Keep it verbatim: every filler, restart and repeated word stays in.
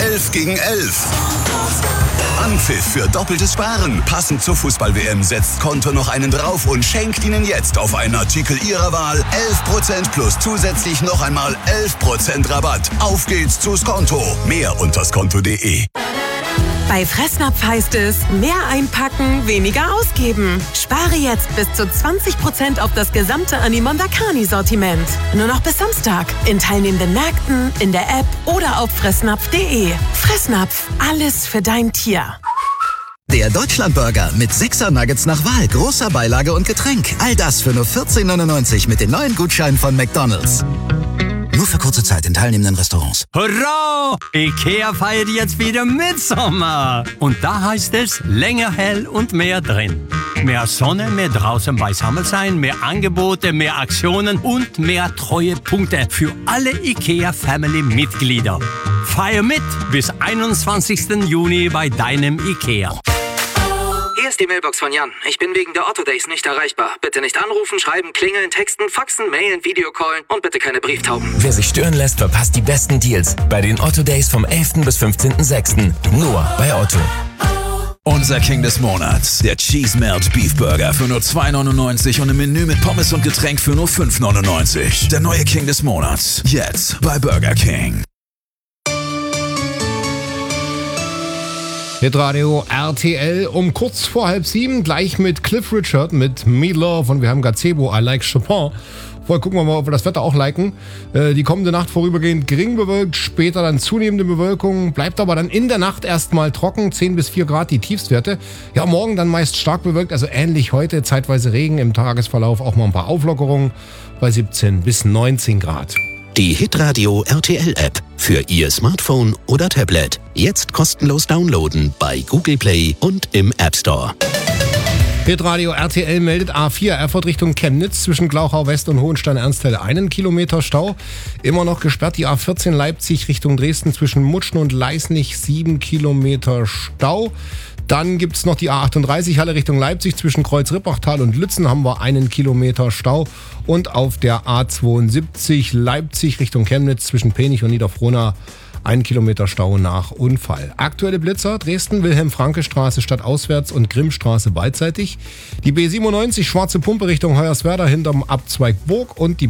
elf gegen elf. Anpfiff für doppeltes Sparen. Passend zur Fußball-W M setzt Konto noch einen drauf und schenkt Ihnen jetzt auf einen Artikel Ihrer Wahl elf Prozent plus zusätzlich noch einmal elf Prozent Rabatt. Auf geht's zu Skonto. Mehr unter skonto punkt de. Bei Fressnapf heißt es, mehr einpacken, weniger ausgeben. Spare jetzt bis zu zwanzig Prozent auf das gesamte Animon Dakani-Sortiment. Nur noch bis Samstag. In teilnehmenden Märkten, in der App oder auf fressnapf punkt de. Fressnapf, alles für dein Tier. Der Deutschlandburger mit sechser Nuggets nach Wahl, großer Beilage und Getränk. All das für nur vierzehn neunundneunzig mit den neuen Gutscheinen von McDonald's. Nur für kurze Zeit in teilnehmenden Restaurants. Hurra! Ikea feiert jetzt wieder Mitsommer. Und da heißt es, länger hell und mehr drin. Mehr Sonne, mehr draußen beisammen sein, mehr Angebote, mehr Aktionen und mehr Treuepunkte für alle Ikea-Family-Mitglieder. Feier mit bis einundzwanzigsten Juni bei deinem Ikea. Hier ist die Mailbox von Jan. Ich bin wegen der Otto Days nicht erreichbar. Bitte nicht anrufen, schreiben, klingeln, texten, faxen, mailen, Videocallen und bitte keine Brieftauben. Wer sich stören lässt, verpasst die besten Deals bei den Otto Days vom elften bis fünfzehnten sechsten Nur bei Otto. Unser King des Monats, der Cheese Melt Beef Burger für nur zwei neunundneunzig und ein Menü mit Pommes und Getränk für nur fünf neunundneunzig. Der neue King des Monats, jetzt bei Burger King. Hitradio R T L um kurz vor halb sieben, gleich mit Cliff Richard, mit Me Love und wir haben Gazebo, I Like Chopin. Vorher gucken wir mal, ob wir das Wetter auch liken. Äh, die kommende Nacht vorübergehend gering bewölkt, später dann zunehmende Bewölkung, bleibt aber dann in der Nacht erstmal trocken, zehn bis vier Grad die Tiefstwerte. Ja, morgen dann meist stark bewölkt, also ähnlich heute, zeitweise Regen, im Tagesverlauf auch mal ein paar Auflockerungen bei siebzehn bis neunzehn Grad. Die Hitradio R T L-App für Ihr Smartphone oder Tablet. Jetzt kostenlos downloaden bei Google Play und im App Store. Hitradio R T L meldet A vier Erfurt Richtung Chemnitz zwischen Glauchau West und Hohenstein-Ernsthelde einen Kilometer Stau. Immer noch gesperrt die A vierzehn Leipzig Richtung Dresden zwischen Mutschen und Leisnig sieben Kilometer Stau. Dann gibt es noch die A achtunddreißig Halle Richtung Leipzig zwischen Kreuz-Rippachtal und Lützen haben wir einen Kilometer Stau. Und auf der A zweiundsiebzig Leipzig Richtung Chemnitz zwischen Penich und Niederfrohna ein Kilometer Stau nach Unfall. Aktuelle Blitzer: Dresden, Wilhelm-Franke-Straße stadtauswärts und Grimmstraße beidseitig. Die B siebenundneunzig Schwarze Pumpe Richtung Hoyerswerda hinterm Abzweig Burg und die